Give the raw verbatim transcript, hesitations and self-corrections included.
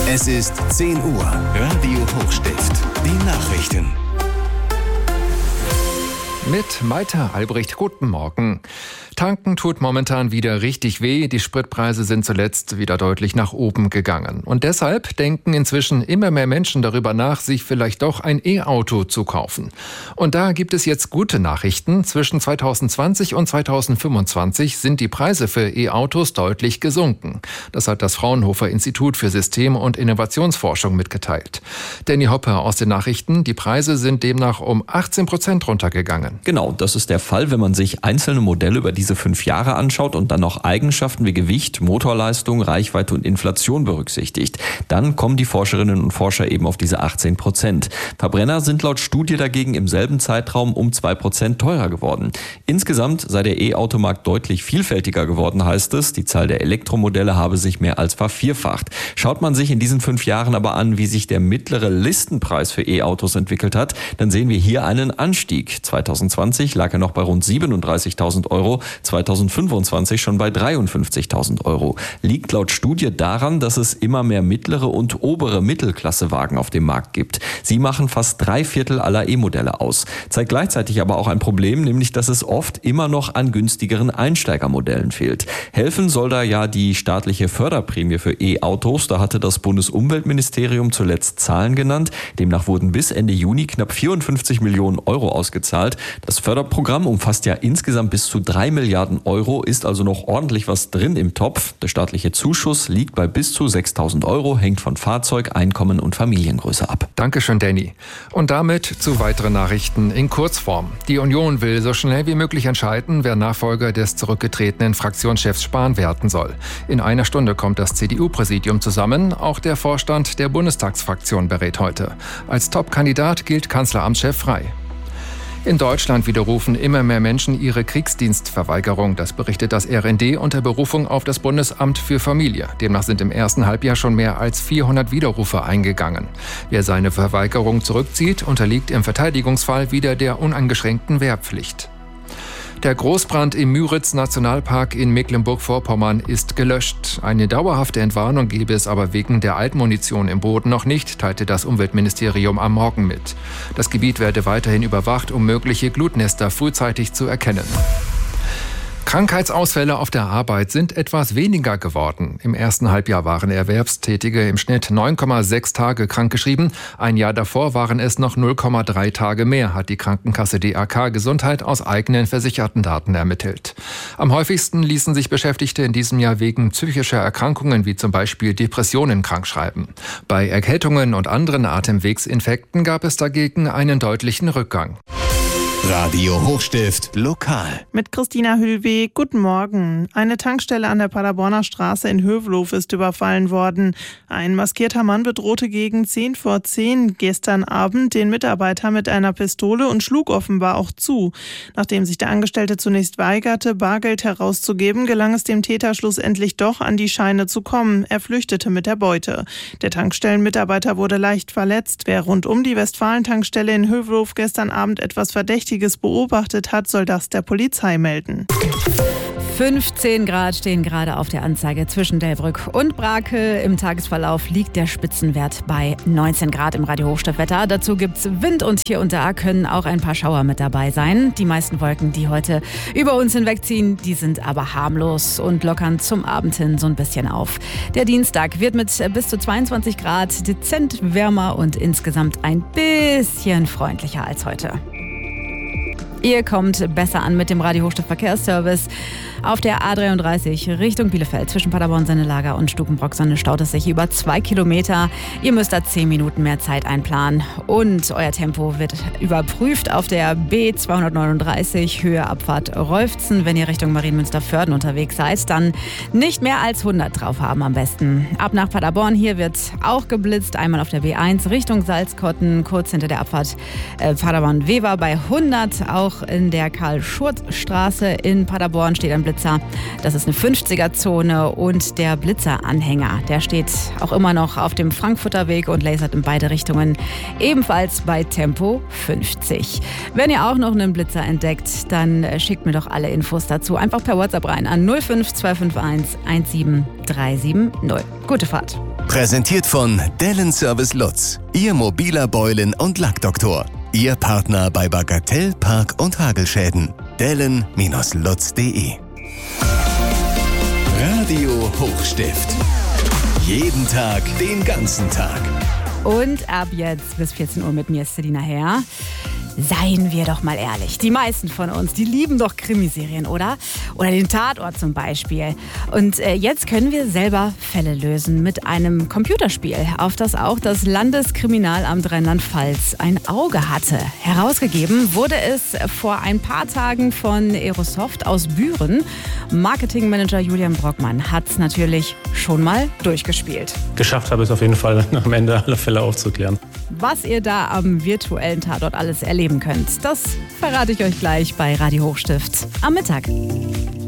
Es ist zehn Uhr. Radio Hochstift. Die Nachrichten. Mit Maita Albrecht, guten Morgen. Tanken tut momentan wieder richtig weh. Die Spritpreise sind zuletzt wieder deutlich nach oben gegangen. Und deshalb denken inzwischen immer mehr Menschen darüber nach, sich vielleicht doch ein E-Auto zu kaufen. Und da gibt es jetzt gute Nachrichten. Zwischen zweitausendzwanzig und zweitausendfünfundzwanzig sind die Preise für E-Autos deutlich gesunken. Das hat das Fraunhofer Institut für System- und Innovationsforschung mitgeteilt. Danny Hoppe aus den Nachrichten. Die Preise sind demnach um achtzehn Prozent runtergegangen. Genau, das ist der Fall, wenn man sich einzelne Modelle über diese fünf Jahre anschaut und dann noch Eigenschaften wie Gewicht, Motorleistung, Reichweite und Inflation berücksichtigt. Dann kommen die Forscherinnen und Forscher eben auf diese achtzehn Prozent. Verbrenner sind laut Studie dagegen im selben Zeitraum um zwei Prozent teurer geworden. Insgesamt sei der E-Automarkt deutlich vielfältiger geworden, heißt es. Die Zahl der Elektromodelle habe sich mehr als vervierfacht. Schaut man sich in diesen fünf Jahren aber an, wie sich der mittlere Listenpreis für E-Autos entwickelt hat, dann sehen wir hier einen Anstieg. zweitausendzwanzig lag er noch bei rund siebenunddreißigtausend Euro, zweitausendfünfundzwanzig schon bei dreiundfünfzigtausend Euro. Liegt laut Studie daran, dass es immer mehr mittlere und obere Mittelklassewagen auf dem Markt gibt. Sie machen fast drei Viertel aller E-Modelle aus. Zeigt gleichzeitig aber auch ein Problem, nämlich dass es oft immer noch an günstigeren Einsteigermodellen fehlt. Helfen soll da ja die staatliche Förderprämie für E-Autos. Da hatte das Bundesumweltministerium zuletzt Zahlen genannt. Demnach wurden bis Ende Juni knapp vierundfünfzig Millionen Euro ausgezahlt. Das Förderprogramm umfasst ja insgesamt bis zu drei Milliarden Euro, ist also noch ordentlich was drin im Topf. Der staatliche Zuschuss liegt bei bis zu sechstausend Euro, hängt von Fahrzeug, Einkommen und Familiengröße ab. Dankeschön, Danny. Und damit zu weiteren Nachrichten in Kurzform. Die Union will so schnell wie möglich entscheiden, wer Nachfolger des zurückgetretenen Fraktionschefs Spahn werden soll. In einer Stunde kommt das C D U-Präsidium zusammen. Auch der Vorstand der Bundestagsfraktion berät heute. Als Top-Kandidat gilt Kanzleramtschef Frey. In Deutschland widerrufen immer mehr Menschen ihre Kriegsdienstverweigerung. Das berichtet das R N D unter Berufung auf das Bundesamt für Familie. Demnach sind im ersten Halbjahr schon mehr als vierhundert Widerrufe eingegangen. Wer seine Verweigerung zurückzieht, unterliegt im Verteidigungsfall wieder der uneingeschränkten Wehrpflicht. Der Großbrand im Müritz-Nationalpark in Mecklenburg-Vorpommern ist gelöscht. Eine dauerhafte Entwarnung gebe es aber wegen der Altmunition im Boden noch nicht, teilte das Umweltministerium am Morgen mit. Das Gebiet werde weiterhin überwacht, um mögliche Glutnester frühzeitig zu erkennen. Krankheitsausfälle auf der Arbeit sind etwas weniger geworden. Im ersten Halbjahr waren Erwerbstätige im Schnitt neun Komma sechs Tage krankgeschrieben. Ein Jahr davor waren es noch null Komma drei Tage mehr, hat die Krankenkasse D A K Gesundheit aus eigenen versicherten Daten ermittelt. Am häufigsten ließen sich Beschäftigte in diesem Jahr wegen psychischer Erkrankungen wie zum Beispiel Depressionen krankschreiben. Bei Erkältungen und anderen Atemwegsinfekten gab es dagegen einen deutlichen Rückgang. Radio Hochstift lokal. Mit Christina Hüllweh, guten Morgen. Eine Tankstelle an der Paderborner Straße in Hövelhof ist überfallen worden. Ein maskierter Mann bedrohte gegen zehn vor zehn gestern Abend den Mitarbeiter mit einer Pistole und schlug offenbar auch zu. Nachdem sich der Angestellte zunächst weigerte, Bargeld herauszugeben, gelang es dem Täter schlussendlich doch, an die Scheine zu kommen. Er flüchtete mit der Beute. Der Tankstellenmitarbeiter wurde leicht verletzt. Wer rund um die Westfalen-Tankstelle in Hövelhof gestern Abend etwas Verdächtiges beobachtet hat, soll das der Polizei melden. fünfzehn Grad stehen gerade auf der Anzeige zwischen Delbrück und Brakel. Im Tagesverlauf liegt der Spitzenwert bei neunzehn Grad im Radio Hochstiftwetter. Dazu gibt's Wind und hier und da können auch ein paar Schauer mit dabei sein. Die meisten Wolken, die heute über uns hinwegziehen, die sind aber harmlos und lockern zum Abend hin so ein bisschen auf. Der Dienstag wird mit bis zu zweiundzwanzig Grad dezent wärmer und insgesamt ein bisschen freundlicher als heute. Ihr kommt besser an mit dem Radio Hochstift Verkehrsservice. Auf der A dreiunddreißig Richtung Bielefeld zwischen Paderborn-Sennelager und Stukenbrock-Sonne staut es sich über zwei Kilometer. Ihr müsst da zehn Minuten mehr Zeit einplanen. Und euer Tempo wird überprüft auf der B zweihundertneununddreißig Höhe Abfahrt Rolfzen. Wenn ihr Richtung Marienmünster-Vörden unterwegs seid, dann nicht mehr als hundert drauf haben am besten. Ab nach Paderborn, hier wird auch geblitzt. Einmal auf der B eins Richtung Salzkotten, kurz hinter der Abfahrt äh, Paderborn-Wever bei hundert. Auch in der Karl-Schurz-Straße in Paderborn steht ein Blitz Blitzer. Das ist eine fünfziger-Zone und der Blitzeranhänger, der steht auch immer noch auf dem Frankfurter Weg und lasert in beide Richtungen, ebenfalls bei Tempo fünfzig. Wenn ihr auch noch einen Blitzer entdeckt, dann schickt mir doch alle Infos dazu einfach per WhatsApp rein an null fünf zwei fünf eins eins sieben drei sieben null. Gute Fahrt. Präsentiert von Dellen Service Lutz, Ihr mobiler Beulen- und Lackdoktor. Ihr Partner bei Bagatell, Park- und Hagelschäden. Dellen Lutz punkt de. Radio Hochstift. Jeden Tag, den ganzen Tag. Und ab jetzt bis vierzehn Uhr mit mir, Selina Herr. Seien wir doch mal ehrlich, die meisten von uns, die lieben doch Krimiserien, oder? Oder den Tatort zum Beispiel. Und äh, jetzt können wir selber Fälle lösen mit einem Computerspiel, auf das auch das Landeskriminalamt Rheinland-Pfalz ein Auge hatte. Herausgegeben wurde es vor ein paar Tagen von Aerosoft aus Büren. Marketingmanager Julian Brockmann hat es natürlich schon mal durchgespielt. Geschafft habe ich es auf jeden Fall, am Ende alle Fälle aufzuklären. Was ihr da am virtuellen Tatort alles erleben könnt, das verrate ich euch gleich bei Radio Hochstift am Mittag.